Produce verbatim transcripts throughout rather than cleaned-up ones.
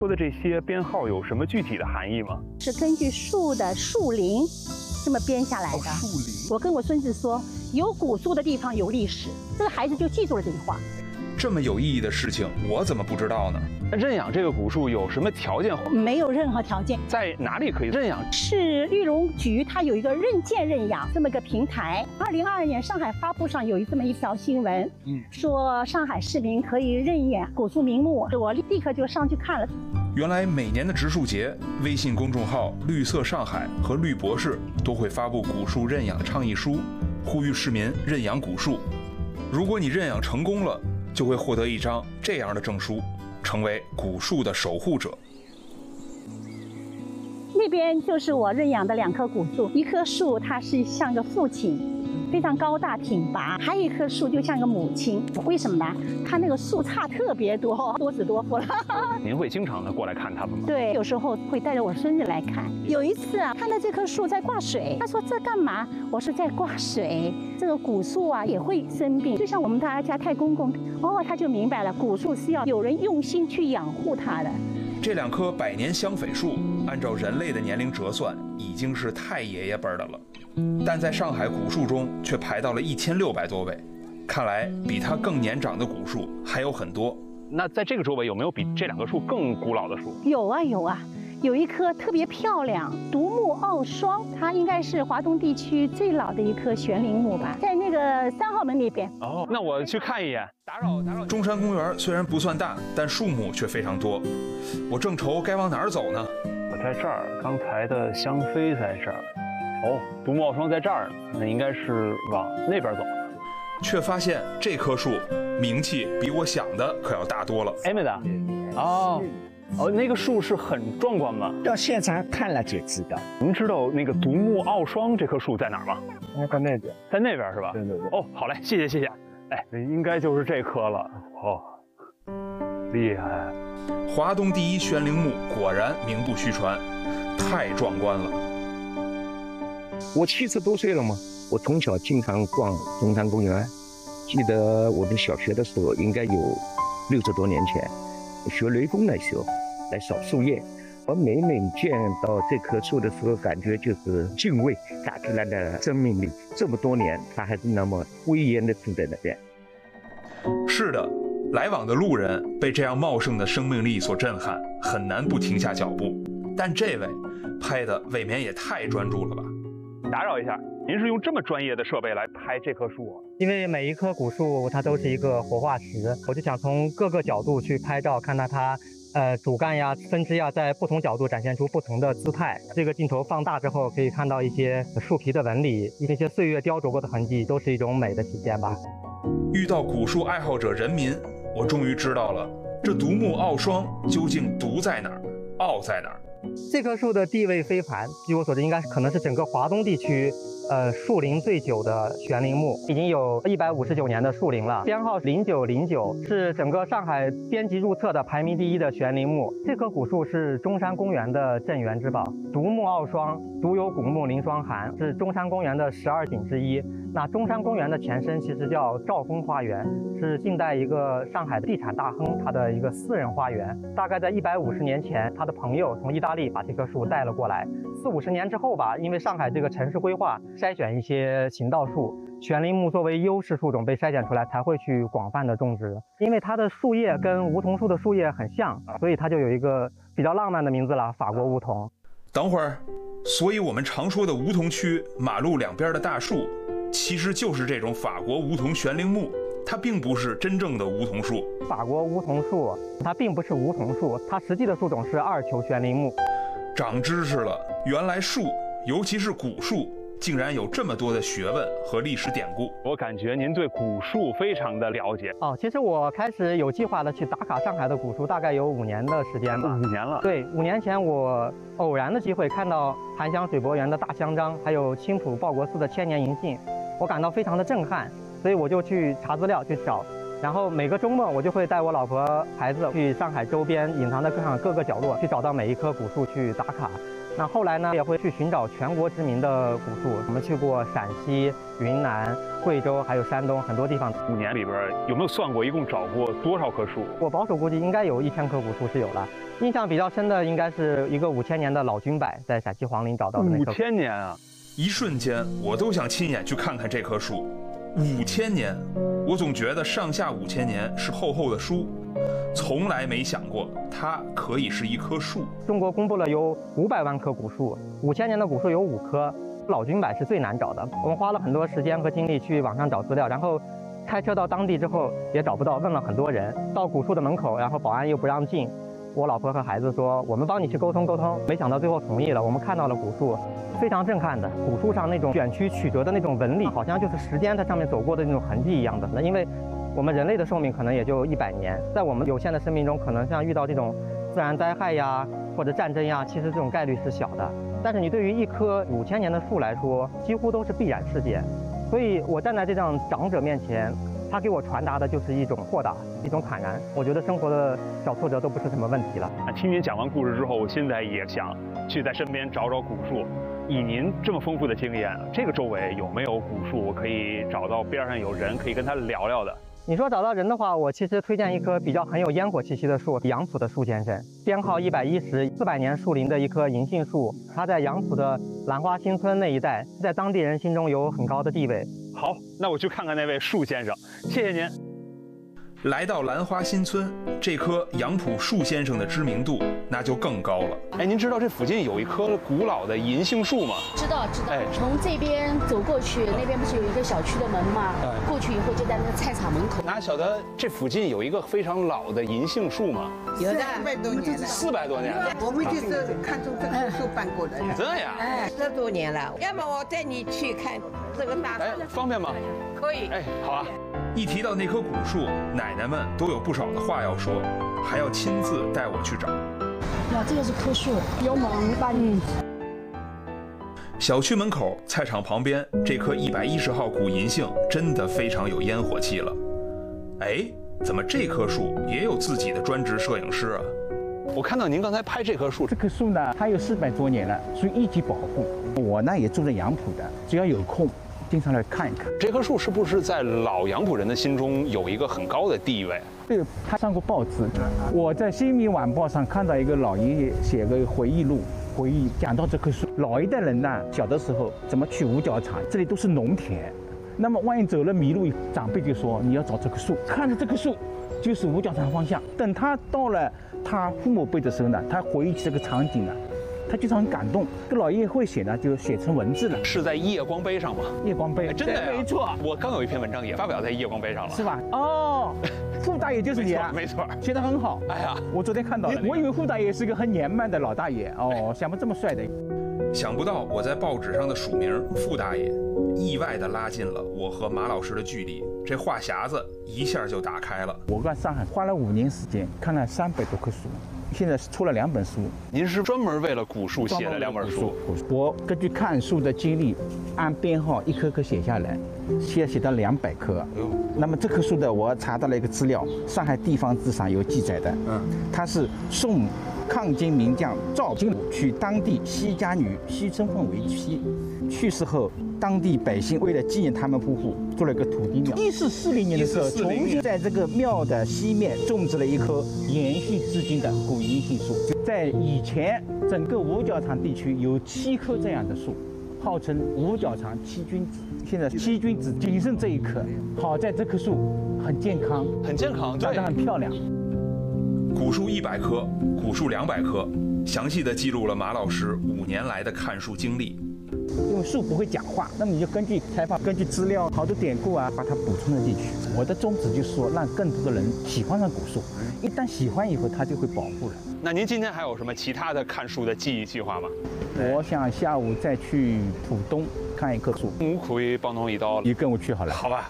说的这些编号有什么具体的含义吗？ 是根据树的树龄这么编下来的。 哦、树龄。 我跟我孙子说，有古树的地方有历史，这个孩子就记住了这句话。 这么有意义的事情，我怎么不知道呢？ 认养这个古树有什么条件？ 没有任何条件。 在哪里可以认养？ 是绿农局，它有一个认建认养这么一个平台。二零二二年上海发布上有这么一条新闻，嗯，说上海市民可以认养古树名木，我立刻就上去看了。 原来每年的植树节，微信公众号“绿色上海”和绿博士都会发布古树认养倡议书，呼吁市民认养古树。如果你认养成功了，就会获得一张这样的证书，成为古树的守护者。 那边就是我认养的两棵古树，一棵树它是像个父亲，非常高大挺拔，还有一棵树就像个母亲。为什么呢？它那个树杈特别多，多子多福了。 您会经常的过来看它们吗？ 对，有时候会带着我孙子来看。有一次啊，看到这棵树在挂水，他说这干嘛？我说在挂水。这个古树啊也会生病，就像我们大家太公公，哦，他就明白了，古树是要有人用心去养护它的。 这两棵百年香榧树，按照人类的年龄折算，已经是太爷爷辈的了，但在上海古树中却排到了一千六百多位。看来比它更年长的古树还有很多。 那在这个周围有没有比这两棵树更古老的树？ 有啊有啊，有一棵特别漂亮，独木傲霜，它应该是华东地区最老的一棵悬铃木吧，在那个三号门那边。 哦，那我去看一眼。打扰打扰。 中山公园虽然不算大，但树木却非常多。我正愁该往哪儿走呢？ 我在这儿，刚才的香妃在这儿。哦，独木傲霜在这儿，那应该是往那边走。 却发现这棵树名气比我想的可要大多了。 哎，妹子，哦。哦，那个树是很壮观吗？ 到现场看了就知道。 您知道那个独木傲霜这棵树在哪儿吗？ 在那边， 在那边是吧？ 对对对。 哦，好嘞，谢谢谢谢。哎，应该就是这棵了。哦，厉害！ 华东第一悬铃木果然名不虚传，太壮观了。 我七十多岁了嘛，我从小经常逛中山公园，记得我们小学的时候，应该有六十多年前。学雷锋的时候来扫树叶，我每每见到这棵树的时候，感觉就是敬畏大自然的生命力。这么多年，它还是那么威严地站在那边。 是的，来往的路人被这样茂盛的生命力所震撼，很难不停下脚步。但这位拍的未免也太专注了吧？ 打扰一下，您是用这么专业的设备来拍这棵树啊？ 因为每一棵古树它都是一个活化石，我就想从各个角度去拍照，看到它呃主干呀、分支呀在不同角度展现出不同的姿态。这个镜头放大之后，可以看到一些树皮的纹理，一些岁月雕琢过的痕迹，都是一种美的体现吧。 遇到古树爱好者人民，我终于知道了这独木傲霜究竟独在哪儿，傲在哪儿。 这棵树的地位非凡，据我所知，应该可能是整个华东地区，呃，树龄最久的悬铃木，已经有一百五十九年的树龄了。编号零九零九，是整个上海编辑入册的排名第一的悬铃木。这棵古树是中山公园的镇园之宝，独木傲霜，独有古木临霜寒，是中山公园的十二景之一。那中山公园的前身其实叫兆丰花园，是近代一个上海地产大亨他的一个私人花园。大概在一百五十年前，他的朋友从意大利把这棵树带了过来。四五十年之后吧，因为上海这个城市规划筛选一些行道树，悬铃木作为优势树种被筛选出来，才会去广泛的种植。因为它的树叶跟梧桐树的树叶很像，所以它就有一个比较浪漫的名字了——法国梧桐。 等会儿，所以我们常说的梧桐区马路两边的大树，其实就是这种法国梧桐悬铃木，它并不是真正的梧桐树。 法国梧桐树它并不是梧桐树，它实际的树种是二球悬铃木。 长知识了，原来树，尤其是古树，竟然有这么多的学问和历史典故。 我感觉您对古树非常的了解哦。其实我开始有计划的去打卡上海的古树，大概有五年的时间吧。 五年了。 对，五年前我偶然的机会看到檀香水柏园的大香樟，还有青浦报国寺的千年银杏，我感到非常的震撼，所以我就去查资料去找。然后每个周末我就会带我老婆孩子去上海周边隐藏的各上各个角落去找到每一棵古树去打卡。 那后来呢，也会去寻找全国知名的古树。我们去过陕西、云南、贵州，还有山东很多地方。 五年里边有没有算过一共找过多少棵树？ 我保守估计应该有一千棵古树是有了。印象比较深的应该是一个五千年的老君柏，在陕西黄陵找到的那棵。 五千年啊！ 一瞬间，我都想亲眼去看看这棵树。五千年，我总觉得上下五千年是厚厚的书，从来没想过它可以是一棵树。 中国公布了有五百万棵古树，五千年的古树有五棵，老君柏是最难找的。我们花了很多时间和精力去网上找资料，然后开车到当地之后也找不到，问了很多人，到古树的门口，然后保安又不让进。我老婆和孩子说，我们帮你去沟通沟通，没想到最后同意了。我们看到了古树，非常震撼的，古树上那种卷曲曲折的那种纹理，好像就是时间在上面走过的那种痕迹一样的。那因为我们人类的寿命可能也就一百年，在我们有限的生命中，可能像遇到这种自然灾害呀或者战争呀，其实这种概率是小的。但是你对于一棵五千年的树来说，几乎都是必然事件。所以我站在这样长者面前，他给我传达的就是一种豁达，一种坦然。我觉得生活的小挫折都不是什么问题了。 听您讲完故事之后，我现在也想去在身边找找古树。以您这么丰富的经验，这个周围有没有古树我可以找到边上有人可以跟他聊聊的？ 你说找到人的话，我其实推荐一棵比较很有烟火气息的树，杨浦的树先生，编号一百一十，四百年树龄的一棵银杏树，它在杨浦的兰花新村那一带，在当地人心中有很高的地位。 好，那我去看看那位树先生，谢谢您。 来到兰花新村，这棵杨浦树先生的知名度那就更高了。 哎，您知道这附近有一棵古老的银杏树吗？ 知道知道。 哎， 从这边走过去，那边不是有一个小区的门吗？哎，过去以后就在那个菜场门口。 哪晓得这附近有一个非常老的银杏树吗？ 有的，四百多年了。 四百多年了。 我们就是看中这棵树搬过来的。 真的呀？ 哎，十多年了。要么我带你去看这个大树。 哎，方便吗？ 可以。 哎，好啊。 一提到那棵古树，奶奶们都有不少的话要说，还要亲自带我去找。 哇，这个是棵树，有猛把你。 小区门口、菜场旁边，这棵一百一十号古银杏真的非常有烟火气了。哎，怎么这棵树也有自己的专职摄影师啊？我看到您刚才拍这棵树， 这棵树呢，它有四百多年了，属于一级保护。我呢也住在杨浦的，只要有空。经常来看一看这棵树，是不是在老杨浦人的心中有一个很高的地位？ 对，他上过报纸。我在《新民晚报》上看到一个老爷爷写个回忆录，回忆讲到这棵树。老一代人呢，小的时候怎么去五角场，这里都是农田，那么万一走了迷路，长辈就说你要找这棵树，看着这棵树就是五角场方向。等他到了他父母辈的时候呢，他回忆起这个场景呢。他就是很感动，这老爷爷会写呢，就写成文字了。 是在夜光杯上吗？ 夜光杯， 哎、真的呀， 没错。 我刚有一篇文章也发表在夜光杯上了， 是吧？哦，傅大爷就是你啊， 没错， 写得很好。 哎呀， 我昨天看到了，我以为傅大爷是个很年迈的老大爷，哦，想不这么帅的。 想不到我在报纸上的署名傅大爷，意外地拉近了我和马老师的距离，这话匣子一下就打开了。 我在上海花了五年时间，看了三百多棵树。现在出了两本书。 您是专门为了古树写了两本书？ 我根据看树的经历，按编号一棵棵写下来，现在写到两百棵。那么这棵树的，我查到了一个资料，上海地方志上有记载的。嗯，它是宋抗金名将赵金娶当地西家女西春凤为妻，去世后。当地百姓为了纪念他们夫妇，做了一个土地庙。一四四零年的时候，重新在这个庙的西面种植了一棵延续至今的古银杏树。在以前，整个五角场地区有七棵这样的树，号称五角场七君子。现在七君子仅剩这一棵，好在这棵树很健康， 很健康， 长得很漂亮。 古树一百棵，古树两百棵，详细的记录了马老师五年来的看树经历。 因为树不会讲话，那么你就根据采访、根据资料、好多典故啊，把它补充了进去。我的宗旨就是说，让更多的人喜欢上古树，一旦喜欢以后，它就会保护了。 那您今天还有什么其他的看树的记忆计划吗？ 我想下午再去浦东看一棵树。 我可以帮侬一道， 你跟我去好了。 好吧。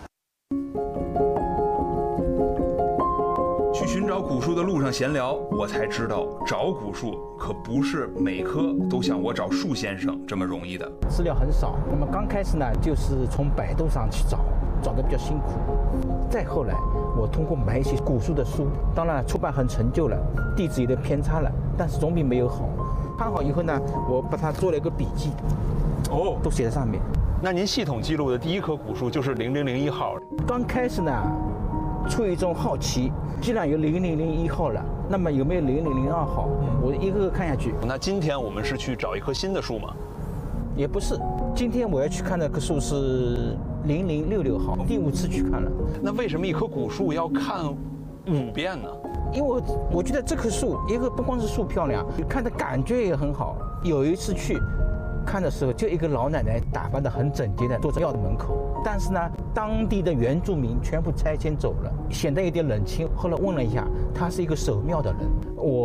去寻找古树的路上闲聊，我才知道找古树可不是每棵都像我找树先生这么容易的。 资料很少，那么刚开始呢，就是从百度上去找， 找得比较辛苦。再后来，我通过买一些古树的书，当然出版很陈旧了，地址有点偏差了，但是总比没有好。看好以后呢，我把它做了一个笔记， 哦， 都写在上面。 那您系统记录的第一棵古树就是零零零一号。 刚开始呢，出于一种好奇，既然有零零零一号了，那么有没有零零零二号？我一个个看下去。 那今天我们是去找一棵新的树吗？ 也不是，今天我要去看那棵树是零零六六号，第五次去看了。 那为什么一棵古树要看五遍呢？ 因为我我觉得这棵树，一个不光是树漂亮，看的感觉也很好。有一次去看的时候，就一个老奶奶打扮得很整洁的坐在庙的门口，但是呢，当地的原住民全部拆迁走了，显得有点冷清。后来问了一下，他是一个守庙的人，我。